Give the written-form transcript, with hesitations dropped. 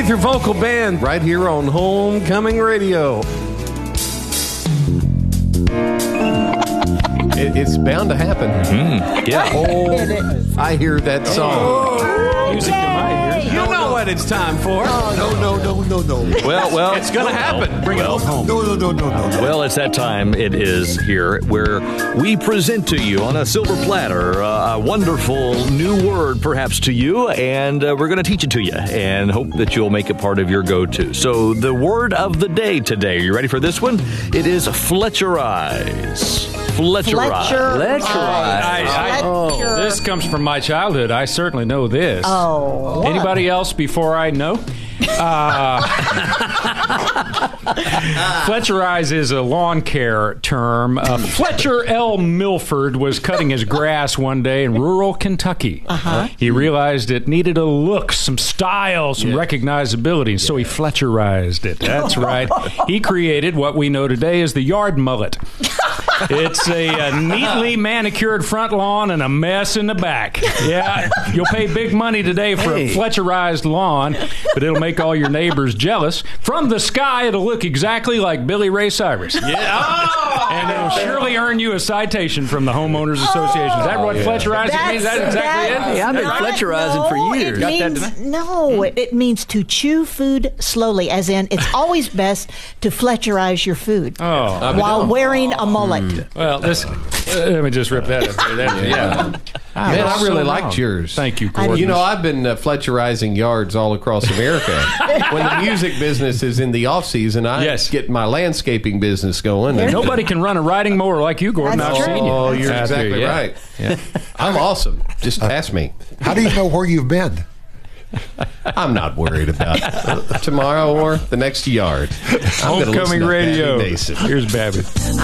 Faith, your vocal band, right here on Homecoming Radio. It's bound to happen. Mm-hmm. Yeah. Oh, I hear that song. Music to my ears. You know what it's time for. No. Well, It's going to happen. Bring it home. No. Well, it's that time. It is here where we present to you on a silver platter a wonderful new word, perhaps to you, and we're going to teach it to you and hope that you'll make it part of your go-to. So the word of the day today, are you ready for this one? It is Fletcherize. This comes from my childhood. I certainly know this. Oh. Anybody else before I know? Fletcherize is a lawn care term. Fletcher L. Milford was cutting his grass one day in rural Kentucky. He realized it needed a look, some style, some recognizability, so he Fletcherized it. That's right. He created what we know today as the yard mullet. It's a neatly manicured front lawn and a mess in the back. Yeah, you'll pay big money today for a Fletcherized lawn, but it'll make all your neighbors jealous. From the sky, it'll look exactly like Billy Ray Cyrus. And it'll surely earn you a citation from the Homeowners Association. Is that what Fletcherizing means? That's exactly it? Yeah, I've been Fletcherizing for years. It means to chew food slowly, as in it's always best to Fletcherize your food while wearing a mullet. Well, let me just rip that up. Man, I really liked yours. Thank you, Gordon. You know, I've been Fletcherizing yards all across America. When the music business is in the off-season, I get my landscaping business going. And nobody can run a riding mower like you, Gordon. That's I've true. seen you. Oh, you're exactly right. Yeah. I'm awesome. Just ask me. How do you know where you've been? I'm not worried about tomorrow or the next yard. I'm gonna listen Homecoming to Radio. Babby Mason. Here's Babby.